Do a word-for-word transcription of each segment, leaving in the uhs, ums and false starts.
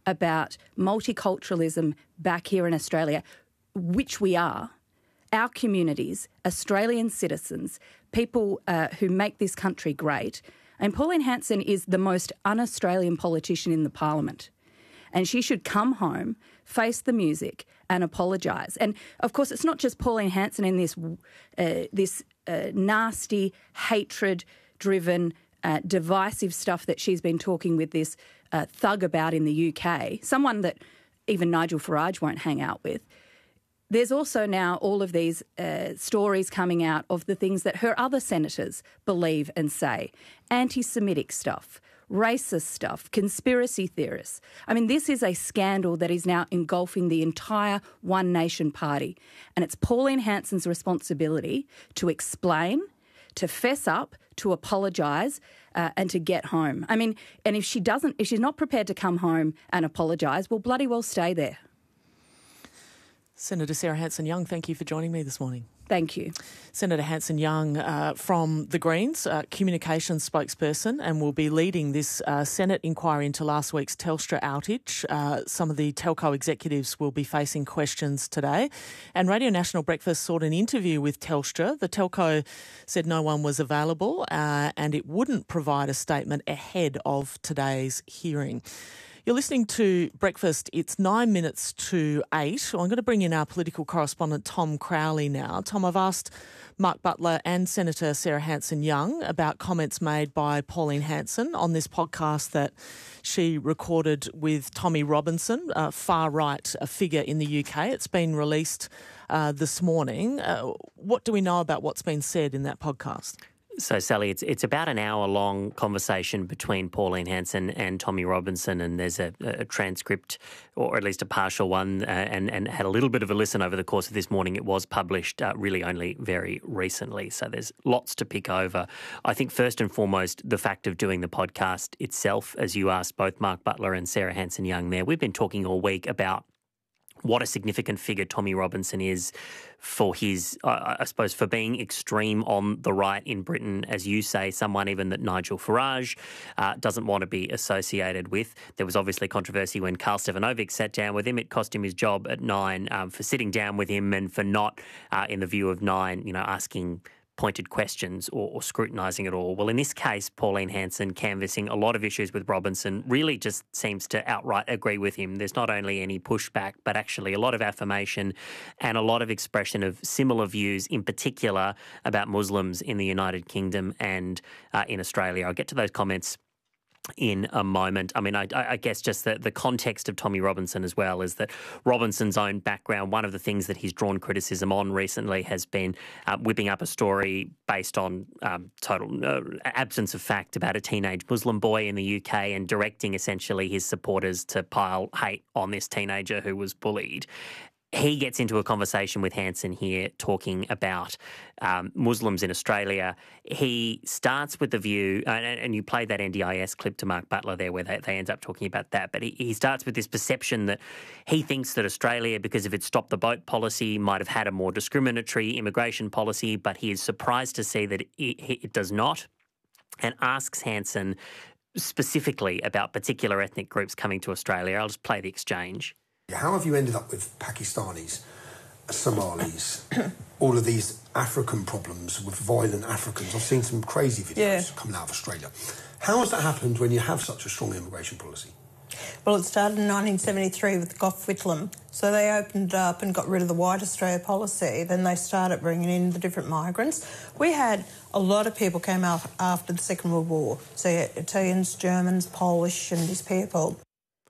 about multiculturalism back here in Australia, which we are, our communities, Australian citizens, people uh, who make this country great. And Pauline Hanson is the most un-Australian politician in the parliament. And she should come home, face the music and apologise. And, of course, it's not just Pauline Hanson in this, uh, this uh, nasty, hatred-driven, uh, divisive stuff that she's been talking with this uh, thug about in the U K, someone that even Nigel Farage won't hang out with. There's also now all of these uh, stories coming out of the things that her other senators believe and say. Anti-Semitic stuff, racist stuff, conspiracy theorists. I mean, this is a scandal that is now engulfing the entire One Nation party. And it's Pauline Hanson's responsibility to explain, to fess up, to apologise uh, and to get home. I mean, and if she doesn't, if she's not prepared to come home and apologise, well, bloody well stay there. Senator Sarah Hanson-Young, thank you for joining me this morning. Thank you. Senator Hanson-Young uh, from the Greens, uh, communications spokesperson, and will be leading this uh, Senate inquiry into last week's Telstra outage. Uh, some of the telco executives will be facing questions today. And Radio National Breakfast sought an interview with Telstra. The telco said no one was available uh, and it wouldn't provide a statement ahead of today's hearing. You're listening to Breakfast. It's nine minutes to eight. Well, I'm going to bring in our political correspondent, Tom Crowley, now. Tom, I've asked Mark Butler and Senator Sarah Hanson-Young about comments made by Pauline Hanson on this podcast that she recorded with Tommy Robinson, a far-right figure in the U K. It's been released uh, this morning. Uh, what do we know about what's been said in that podcast? So, Sally, it's it's about an hour-long conversation between Pauline Hanson and Tommy Robinson, and there's a, a transcript, or at least a partial one, uh, and, and had a little bit of a listen over the course of this morning. It was published uh, really only very recently, so there's lots to pick over. I think first and foremost, the fact of doing the podcast itself, as you asked both Mark Butler and Sarah Hanson-Young there, we've been talking all week about what a significant figure Tommy Robinson is for his, uh, I suppose, for being extreme on the right in Britain, as you say, someone even that Nigel Farage uh, doesn't want to be associated with. There was obviously controversy when Karl Stefanovic sat down with him. It cost him his job at Nine um, for sitting down with him and for not, uh, in the view of Nine, you know, asking pointed questions or, or scrutinising it all. Well, in this case, Pauline Hanson canvassing a lot of issues with Robinson really just seems to outright agree with him. There's not only any pushback, but actually a lot of affirmation and a lot of expression of similar views, in particular about Muslims in the United Kingdom and uh, in Australia. I'll get to those comments in a moment. I mean, I, I guess just the, the context of Tommy Robinson as well is that Robinson's own background, one of the things that he's drawn criticism on recently has been uh, whipping up a story based on um, total uh, absence of fact about a teenage Muslim boy in the U K and directing essentially his supporters to pile hate on this teenager who was bullied. He gets into a conversation with Hanson here talking about um, Muslims in Australia. He starts with the view, and, and you played that N D I S clip to Mark Butler there where they, they end up talking about that, but he, he starts with this perception that he thinks that Australia, because of its stop the boat policy, might have had a more discriminatory immigration policy, but he is surprised to see that it, it does not, and asks Hanson specifically about particular ethnic groups coming to Australia. I'll just play the exchange. How have you ended up with Pakistanis, Somalis, all of these African problems with violent Africans? I've seen some crazy videos yeah. coming out of Australia. How has that happened when you have such a strong immigration policy? Well, it started in nineteen seventy-three with Gough Whitlam. So they opened up and got rid of the White Australia policy. Then they started bringing in the different migrants. We had a lot of people came out after the Second World War. So Italians, Germans, Polish and these people.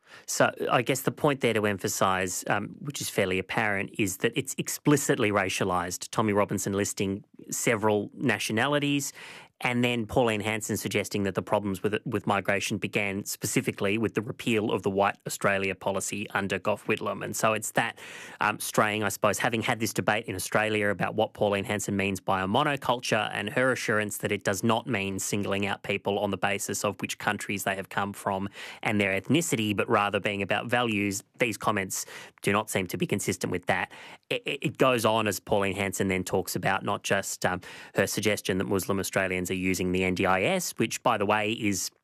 So I guess the point there to emphasise, um, which is fairly apparent, is that it's explicitly racialised. Tommy Robinson listing several nationalities, and then Pauline Hanson suggesting that the problems with with migration began specifically with the repeal of the White Australia policy under Gough Whitlam. And so it's that um, straying, I suppose, having had this debate in Australia about what Pauline Hanson means by a monoculture and her assurance that it does not mean singling out people on the basis of which countries they have come from and their ethnicity, but rather being about values. These comments do not seem to be consistent with that. It, it goes on as Pauline Hanson then talks about not just um, her suggestion that Muslim Australians are using the N D I S, which, by the way, is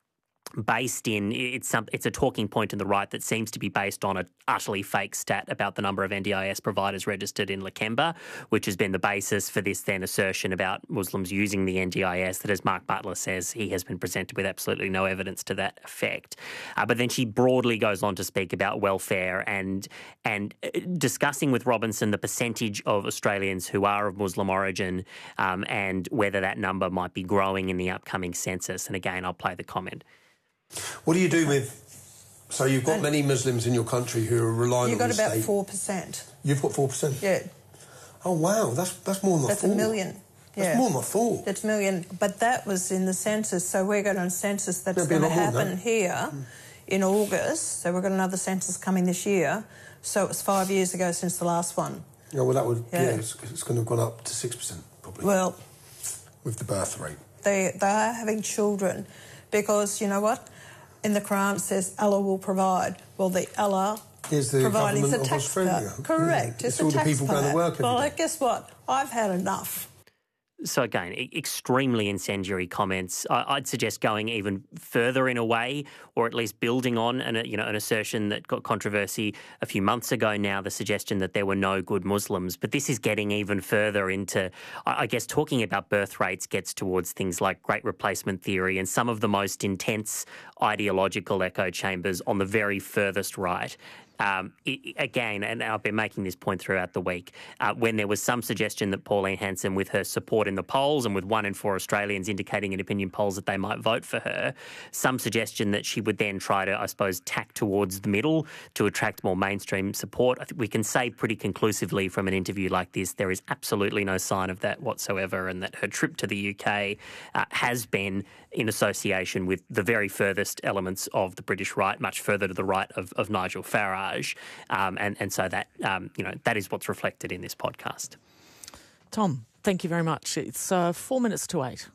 based in, it's some, it's a talking point in the right that seems to be based on an utterly fake stat about the number of N D I S providers registered in Lakemba, which has been the basis for this then assertion about Muslims using the N D I S that, as Mark Butler says, he has been presented with absolutely no evidence to that effect. Uh, but then she broadly goes on to speak about welfare and, and discussing with Robinson the percentage of Australians who are of Muslim origin um, and whether that number might be growing in the upcoming census. And again, I'll play the comment. What do you do with... So you've got and many Muslims in your country who are relying you've on the state. You've got about state. four percent. You've got four percent? Yeah. Oh, wow. That's that's more than I That's thought. a million. That's yeah. more than I thought. That's a million. But that was in the census, so we're going on a census that's going to happen here mm. in August. So we've got another census coming this year. So it was five years ago since the last one. Yeah, well, that would... Yeah, yeah it's, it's going to have gone up to six percent, probably. Well... With the birth rate. They, they are having children because, you know what? In the Quran it says Allah will provide. Well, the Allah is the providing government is a of tax Australia. cut. Correct. Yeah. It's, it's all a the tax people part. going to work every Well, day. guess what? I've had enough. So again, extremely incendiary comments. I'd suggest going even further in a way, or at least building on an, you know, an assertion that got controversy a few months ago now, the suggestion that there were no good Muslims. But this is getting even further into, I guess, talking about birth rates gets towards things like great replacement theory and some of the most intense ideological echo chambers on the very furthest right. Um, it, again, and I've been making this point throughout the week, uh, when there was some suggestion that Pauline Hanson, with her support in the polls and with one in four Australians indicating in opinion polls that they might vote for her, some suggestion that she would then try to, I suppose, tack towards the middle to attract more mainstream support. I think we can say pretty conclusively from an interview like this, there is absolutely no sign of that whatsoever, and that her trip to the U K uh, has been in association with the very furthest elements of the British right, much further to the right of, of Nigel Farage. Um, and, and so that, um, you know, that is what's reflected in this podcast. Tom, thank you very much. It's uh, four minutes to eight.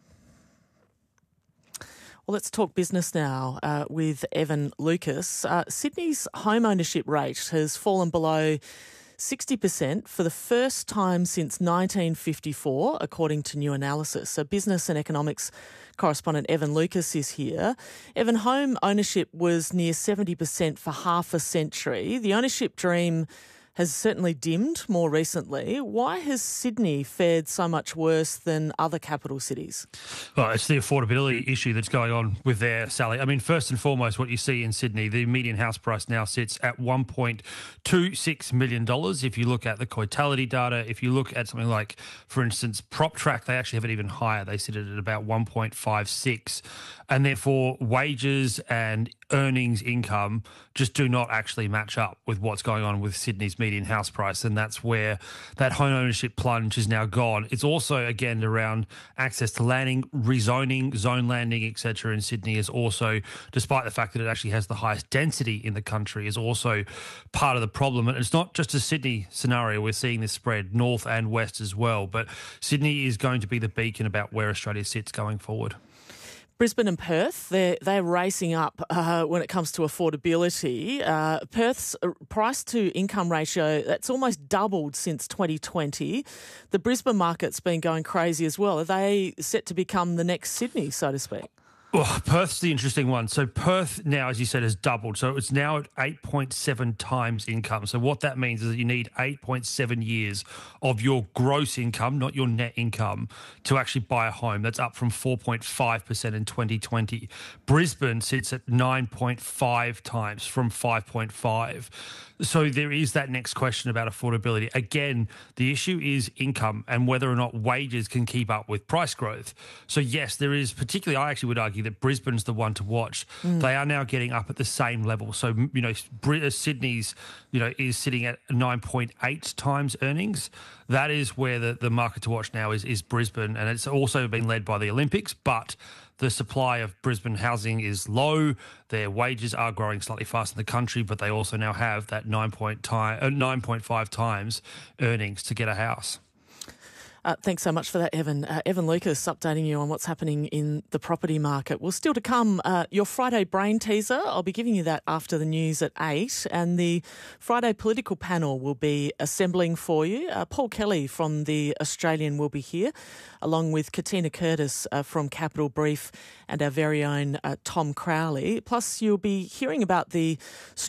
Well, let's talk business now uh, with Evan Lucas. Uh, Sydney's home ownership rate has fallen below sixty percent for the first time since nineteen fifty-four, according to new analysis. So business and economics correspondent Evan Lucas is here. Evan, home ownership was near seventy percent for half a century. The ownership dream has certainly dimmed more recently. Why has Sydney fared so much worse than other capital cities? Well, it's the affordability issue that's going on with there, Sally. I mean, first and foremost, what you see in Sydney, the median house price now sits at one point two six million dollars. If you look at the Coitality data, if you look at something like, for instance, PropTrack, they actually have it even higher. They sit at about one point five six. And therefore, wages and earnings income just do not actually match up with what's going on with Sydney's median house price, and that's where that home ownership plunge is now gone. It's also, again, around access to landing, rezoning, zone landing, et cetera in Sydney is also, despite the fact that it actually has the highest density in the country, is also part of the problem. And it's not just a Sydney scenario. We're seeing this spread north and west as well. But Sydney is going to be the beacon about where Australia sits going forward. Brisbane and Perth, they're, they're racing up uh, when it comes to affordability. Uh, Perth's price-to-income ratio, that's almost doubled since twenty twenty. The Brisbane market's been going crazy as well. Are they set to become the next Sydney, so to speak? Well, Perth's the interesting one. So Perth now, as you said, has doubled. So it's now at eight point seven times income. So what that means is that you need eight point seven years of your gross income, not your net income, to actually buy a home. That's up from four point five percent in twenty twenty. Brisbane sits at nine point five times from five point five. So there is that next question about affordability. Again, the issue is income and whether or not wages can keep up with price growth. So yes, there is, particularly I actually would argue that Brisbane's the one to watch. Mm. They are now getting up at the same level. So, you know, Sydney's, you know, is sitting at nine point eight times earnings. That is where the, the market to watch now is, is Brisbane. And it's also been led by the Olympics, but the supply of Brisbane housing is low. Their wages are growing slightly faster in the country, but they also now have that nine point five times earnings to get a house. Uh, thanks so much for that, Evan. Uh, Evan Lucas updating you on what's happening in the property market. Well, still to come, uh, your Friday brain teaser. I'll be giving you that after the news at eight. And the Friday political panel will be assembling for you. Uh, Paul Kelly from The Australian will be here, along with Katina Curtis uh, from Capital Brief and our very own uh, Tom Crowley. Plus, you'll be hearing about the